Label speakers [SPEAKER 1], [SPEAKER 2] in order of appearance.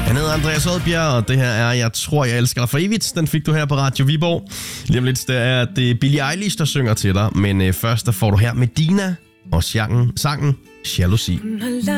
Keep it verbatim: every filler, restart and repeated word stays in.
[SPEAKER 1] Han hedder Andreas Odbjerg, og det her er Jeg tror, jeg elsker dig for evigt. Den fik du her på Radio Viborg. Lige om lidt, der er det Billie Eilish, der synger til dig. Men øh, først der får du her Medina og sangen, sangen Jalousi.